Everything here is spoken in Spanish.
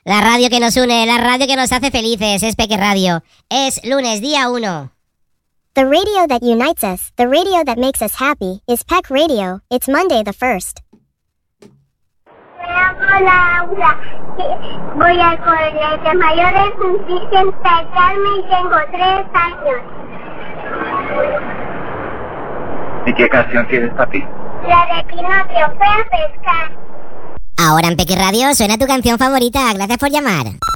La radio que nos une, la radio que nos hace felices, es Peque Radio. Es lunes, día 1. The radio that unites us, the radio that makes us happy, is Peck Radio. It's Monday the 1st. Me llamo Laura, voy al colegio mayor de Virgen Carmen y tengo 3 años. ¿Y qué canción quieres, papi? La de Pinocchio, fue a pescar. Ahora en Peque Radio suena tu canción favorita. Gracias por llamar.